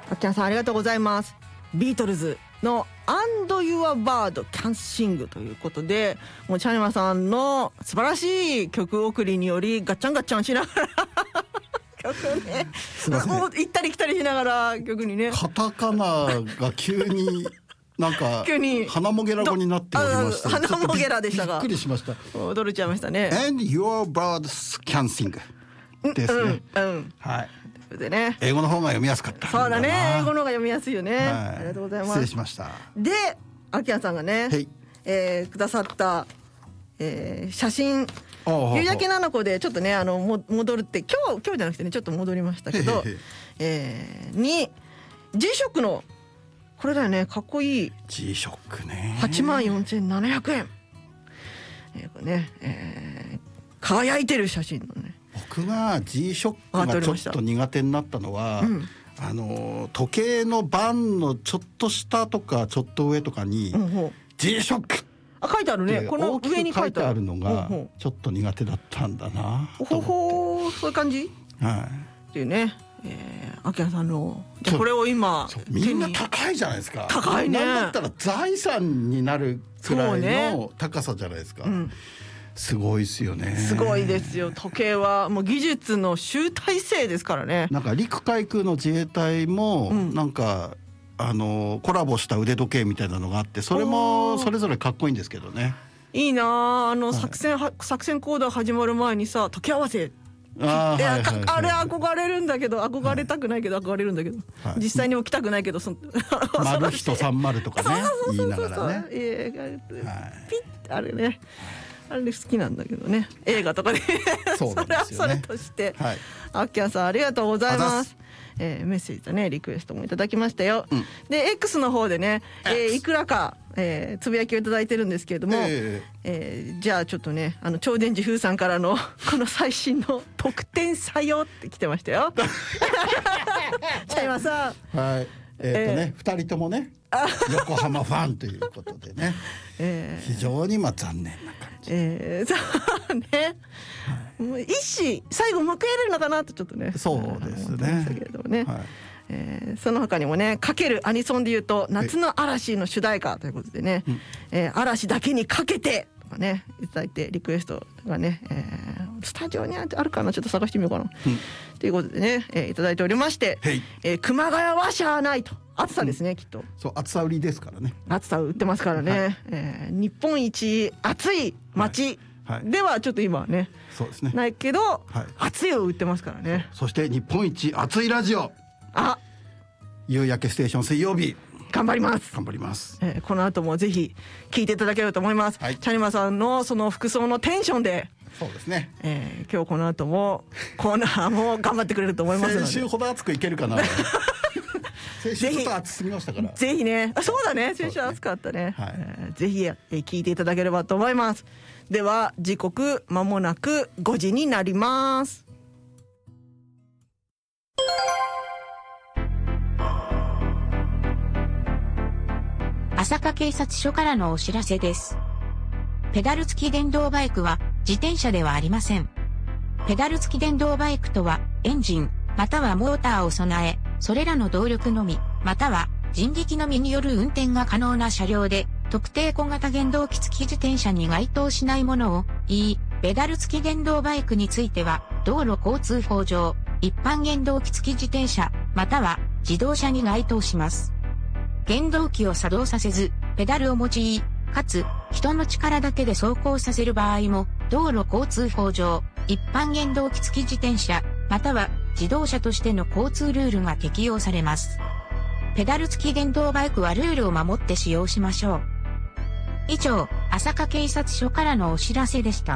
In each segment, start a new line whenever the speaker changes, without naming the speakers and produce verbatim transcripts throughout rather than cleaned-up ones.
あっちゃんさんありがとうございます。ビートルズの And Your Bird Can Sing ということで、もうチャニマさんの素晴らしい曲送りによりガッチャンガッチャンしながら曲ね、すいません、もう行ったり来たりしながら曲にね、
カタカナが急になんか花もげら語になっておりました。
花もげらでしたが
びっくりしました。
驚いちゃいましたね。
And Your Birds Can Sing ですね、うんうん、はい
でね、
英語の方が読みやすかったんだな。
そうだね、英語の方が読みやすいよね、はい、ありがとうございます。
失礼しました。
で、あきやんさんがね、えー、くださった、えー、写真、夕焼け七子でちょっとね、あのも戻るって、今日今日じゃなくてね、ちょっと戻りましたけど、えー、に G ショックのこれだよね、かっこいい
G ショックね、
はちまんよんせんななひゃくえん、えーこれね、えー、輝いてる写真のね。
僕が G ショックがちょっと苦手になったのは、うん、あの時計の番のちょっと下とかちょっと上とかに、うん、G ショック
あ書いてあるね。この上に書いてある
のがちょっと苦手だったんだな。
ほほ、そういう感じ。はい。っていうね、えー、あきやさんのじゃこれを今
みんな高いじゃないですか。
高いね。
なんだったら財産になるくらいの高さじゃないですか。うん、すごいですよね。
すごいですよ。時計はもう技術の集大成ですからね。
なんか陸海空の自衛隊もなんか、うん、あのコラボした腕時計みたいなのがあって、それもそれぞれかっこいいんですけどね。
いいなあの、はい、作戦は作戦行動始まる前にさ、時計合わせあ, いや、はいはいはい、あれ憧れるんだけど、憧れたくないけど憧れるんだけど、はい、実際に起きたくないけど、そ
丸一さん丸とかね言いながらね、
ピッあれね、あれ好きなんだけどね、映画とかでそれはそれとして、はい、あっきゃんさんありがとうございます。えー、メッセージとねリクエストもいただきましたよ、うん、で X の方でね、えー、いくらか、えー、つぶやきをいただいてるんですけれども、えーえー、じゃあちょっとね、あの超電磁風さんからのこの最新の特典採用って来てましたよじゃあ今さ、
はいえーとね、えー、ふたりともね横浜ファンということでね、えー、非常にまあ残念な感じ、えー、そうね、はい、もう一子最後報えるのかなとちょっとね、そうですね、けれどもね、はい、えー、その他にもね、かけるアニソンでいうと夏の嵐の主題歌ということでね、えー、嵐だけにかけてとかねいただいて、リクエストがね、えー、スタジオにあるかな、ちょっと探してみようかな、うん、ということでね、えー、いただいておりまして、えー、熊谷はしゃあないと、暑さですね、うん、きっとそう暑さ売りですからね、暑さ売ってますからね、はい、えー、日本一暑い街、はいはい、ではちょっと今はねそうですねないけど、はい、暑いを売ってますからね。 そ, そして日本一暑いラジオ、あ夕焼けステーション水曜日頑張ります頑張ります、えー、この後もぜひ聞いていただければと思います、はい、チャニマさんのその服装のテンションで、そうですね、えー、今日この後もコーナーも頑張ってくれると思いますので、先週ほど暑くいけるかな先週ちょっと暑すぎましたから、ぜひね、あそうだね、先週暑かったね、はい、えー、ぜひ、えー、聞いていただければと思います。では時刻まもなくごじになります。
朝霞警察署からのお知らせです。ペダル付き電動バイクは自転車ではありません。ペダル付き電動バイクとはエンジンまたはモーターを備え、それらの動力のみまたは人力のみによる運転が可能な車両で、特定小型原動機付き自転車に該当しないものを言い、ペダル付き電動バイクについては道路交通法上一般原動機付き自転車または自動車に該当します。原動機を作動させず、ペダルを用い、かつ、人の力だけで走行させる場合も、道路交通法上、一般原動機付き自転車、または自動車としての交通ルールが適用されます。ペダル付き電動バイクはルールを守って使用しましょう。以上、朝霞警察署からのお知らせでした。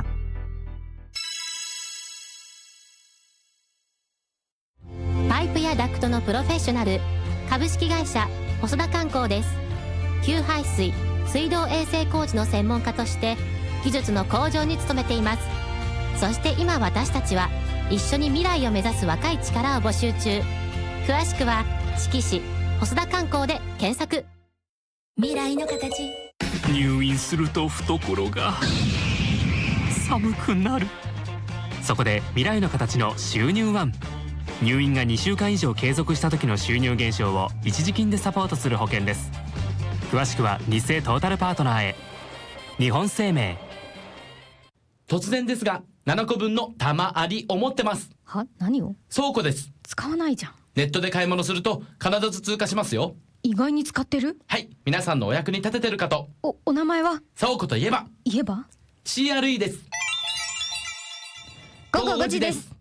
パイプやダクトのプロフェッショナル、株式会社細田観光です。給排水、水道衛生工事の専門家として技術の向上に努めています。そして今私たちは一緒に未来を目指す若い力を募集中。詳しくは志木市細田観光で検索。未来の形。
入院すると懐が寒くなる。そこで未来の形の収入ワン。 入院がにしゅうかん以上継続した時の収入減少を一時金でサポートする保険です。詳しくは日生トータルパートナーへ。日本生命。
突然ですがななこぶんの玉ありを持ってます。
は？何を？
倉庫です。
使わないじゃん。
ネットで買い物すると必ず通過しますよ。
意外に使ってる？
はい、皆さんのお役に立ててるかと。
お、お名前は？
倉庫といえば
言えば
シーアールイー です。
午後ごじです。